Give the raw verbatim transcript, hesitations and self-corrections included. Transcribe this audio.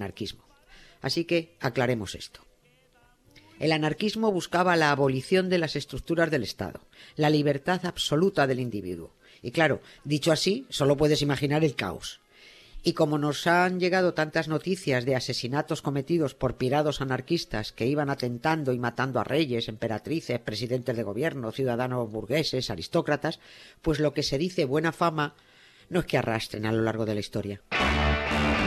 anarquismo. Así que aclaremos esto. El anarquismo buscaba la abolición de las estructuras del Estado, la libertad absoluta del individuo. Y claro, dicho así, solo puedes imaginar el caos. Y como nos han llegado tantas noticias de asesinatos cometidos por pirados anarquistas que iban atentando y matando a reyes, emperatrices, presidentes de gobierno, ciudadanos burgueses, aristócratas, pues lo que se dice buena fama no es que arrastren a lo largo de la historia.